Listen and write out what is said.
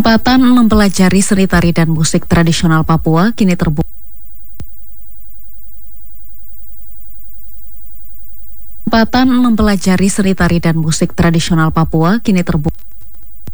Kesempatan mempelajari seni tari dan musik tradisional Papua kini terbuka. Kesempatan mempelajari seni tari dan musik tradisional Papua kini terbuka.